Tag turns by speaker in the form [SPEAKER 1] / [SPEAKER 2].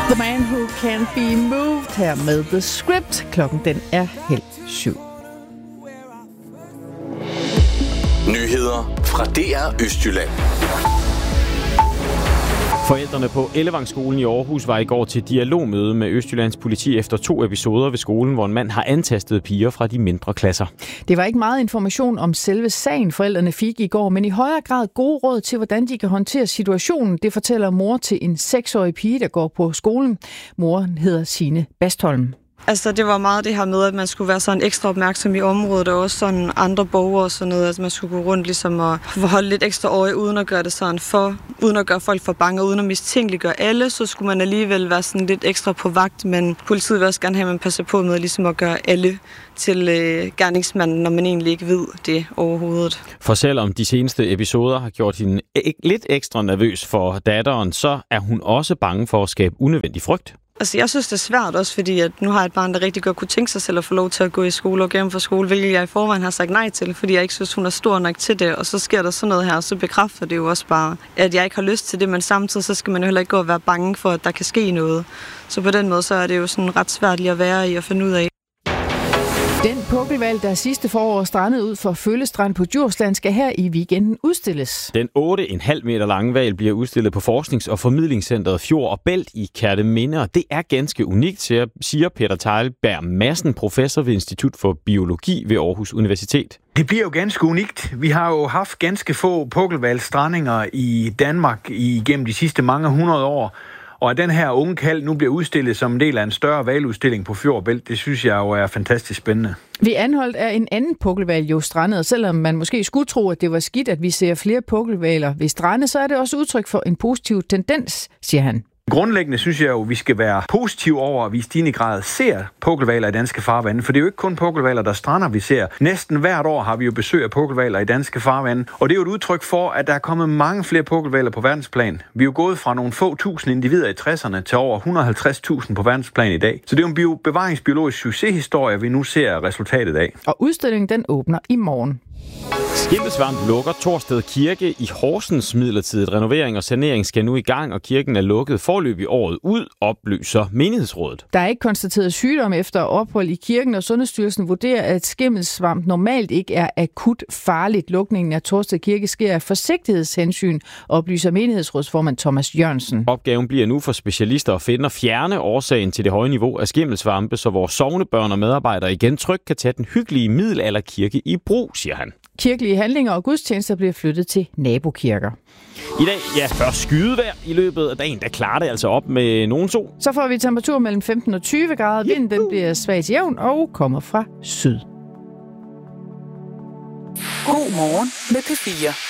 [SPEAKER 1] The Man Who Can't Be Moved her med The Script. Klokken den er 6:30.
[SPEAKER 2] Nyheder fra DR Østjylland.
[SPEAKER 3] Forældrene på Ellevangsskolen i Aarhus var i går til dialogmøde med Østjyllands politi efter 2 episoder ved skolen, hvor en mand har antastet piger fra de mindre klasser.
[SPEAKER 1] Det var ikke meget information om selve sagen, forældrene fik i går, men i højere grad gode råd til, hvordan de kan håndtere situationen. Det fortæller mor til en 6-årig pige, der går på skolen. Moren hedder Signe Bastholm.
[SPEAKER 4] Altså, det var meget det her med, at man skulle være sådan ekstra opmærksom i området, og også sådan andre borgere og sådan noget. Altså, man skulle gå rundt ligesom og holde lidt ekstra øje, uden at gøre det sådan uden at gøre folk for bange, uden at mistænkeliggøre alle, så skulle man alligevel være sådan lidt ekstra på vagt, men politiet vil også gerne have, at man passer på med ligesom at gøre alle til gerningsmanden, når man egentlig ikke ved det overhovedet.
[SPEAKER 3] For selvom de seneste episoder har gjort hende lidt ekstra nervøs for datteren, så er hun også bange for at skabe unødvendig frygt.
[SPEAKER 4] Altså, jeg synes, det er svært også, fordi at nu har jeg et barn, der rigtig godt kunne tænke sig selv at få lov til at gå i skole og gennem for skole, hvilket jeg i forvejen har sagt nej til, fordi jeg ikke synes, hun er stor nok til det. Og så sker der sådan noget her, og så bekræfter det jo også bare, at jeg ikke har lyst til det, men samtidig så skal man jo heller ikke gå og være bange for, at der kan ske noget. Så på den måde, så er det jo sådan ret svært lige at være i og finde ud af.
[SPEAKER 1] Den pukkelhval, der sidste forår strandede ud for Føllestrand på Djursland, skal her i weekenden udstilles.
[SPEAKER 3] Den 8,5 meter lange hval bliver udstillet på Forsknings- og Formidlingscentret Fjord og Bælt i Kerteminde, og det er ganske unikt, siger Peter Teilberg Madsen, professor ved Institut for Biologi ved Aarhus Universitet.
[SPEAKER 5] Det bliver jo ganske unikt. Vi har jo haft ganske få pukkelhvalstrandinger i Danmark igennem de sidste mange 100 år. Og at den her unge kalv nu bliver udstillet som en del af en større hvaludstilling på Fjord og Bælt, det synes jeg jo er fantastisk spændende.
[SPEAKER 1] Ved Anholt er en anden pukkelhval jo strandet, og selvom man måske skulle tro, at det var skidt, at vi ser flere pukkelhvaler ved strande, så er det også udtryk for en positiv tendens, siger han.
[SPEAKER 5] Grundlæggende synes jeg jo, at vi skal være positive over, at vi i stigende grad ser pukkelhvaler i danske farvande. For det er jo ikke kun pukkelhvaler, der strander, vi ser. Næsten hvert år har vi jo besøg af pukkelhvaler i danske farvande. Og det er jo et udtryk for, at der er kommet mange flere pukkelhvaler på verdensplan. Vi er jo gået fra nogle få tusind individer i 60'erne til over 150.000 på verdensplan i dag. Så det er jo en bevaringsbiologisk succeshistorie, vi nu ser resultatet af.
[SPEAKER 1] Og udstillingen den åbner i morgen.
[SPEAKER 3] Skimmelsvamp lukker Torsted Kirke i Horsens. Midlertidigt renovering og sanering skal nu i gang, og kirken er lukket foreløbig året ud, oplyser menighedsrådet.
[SPEAKER 1] Der er ikke konstateret sygdom efter ophold i kirken, og Sundhedsstyrelsen vurderer, at skimmelsvamp normalt ikke er akut farligt. Lukningen af Torsted Kirke sker af forsigtighedshensyn, oplyser menighedsrådsformand Thomas Jørgensen.
[SPEAKER 3] Opgaven bliver nu for specialister at finde og fjerne årsagen til det høje niveau af skimmelsvampe, så vores sognebørn og medarbejdere igen trygt kan tage den hyggelige middelalderkirke i brug, siger han.
[SPEAKER 1] Kirkelige handlinger og gudstjenester bliver flyttet til nabokirker.
[SPEAKER 3] I dag, først skydevejr i løbet af dagen, der klarer det altså op med nogen sol.
[SPEAKER 1] Så får vi temperatur mellem 15 og 20 grader. Vinden den bliver svagt jævn og kommer fra syd.
[SPEAKER 6] God morgen med P4.